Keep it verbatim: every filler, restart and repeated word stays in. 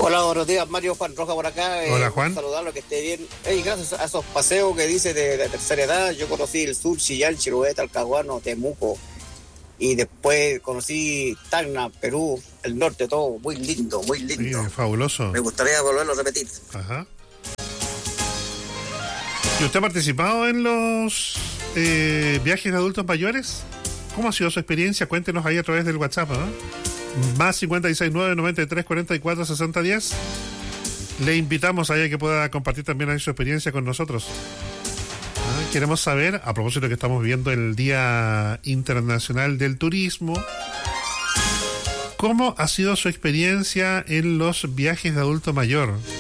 Hola, buenos días, Mario. Juan Roja por acá. Hola, eh, Juan. Saludarlo, que esté bien. Hey, gracias a esos paseos que dice de, de tercera edad, yo conocí el sur, Chillán, Chiloé, Talcahuano, Temuco, y después conocí Tacna, Perú, el norte, todo muy lindo, muy lindo. Sí, fabuloso. Me gustaría volverlo a repetir. Ajá. ¿Y usted ha participado en los eh, viajes de adultos mayores? ¿Cómo ha sido su experiencia? Cuéntenos ahí a través del WhatsApp, ¿eh? Más cincuenta y seis nueve, noventa y tres, cuarenta y cuatro, sesenta, diez. Le invitamos a ella que pueda compartir también ahí su experiencia con nosotros. ¿Ah? Queremos saber, a propósito de que estamos viviendo el Día Internacional del Turismo, ¿cómo ha sido su experiencia en los viajes de adulto mayor?